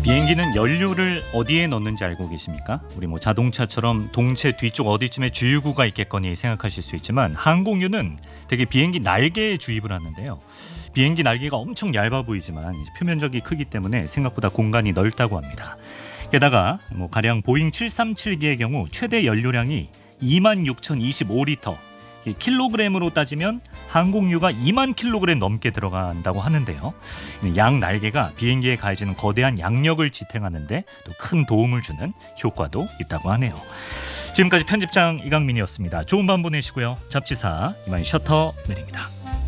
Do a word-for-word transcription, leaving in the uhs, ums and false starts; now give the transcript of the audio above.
비행기는 연료를 어디에 넣는지 알고 계십니까? 우리 뭐 자동차처럼 동체 뒤쪽 어디쯤에 주유구가 있겠거니 생각하실 수 있지만 항공유는 되게 비행기 날개에 주입을 하는데요. 비행기 날개가 엄청 얇아 보이지만 표면적이 크기 때문에 생각보다 공간이 넓다고 합니다. 게다가 뭐 가령 보잉 칠삼칠기의 경우 최대 연료량이 이만 육천이십오 리터, 킬로그램으로 따지면 항공유가 이만 킬로그램 넘게 들어간다고 하는데요. 양 날개가 비행기에 가해지는 거대한 양력을 지탱하는데 또 큰 도움을 주는 효과도 있다고 하네요. 지금까지 편집장 이강민이었습니다. 좋은 밤 보내시고요. 잡지사 이만 셔터 내립니다.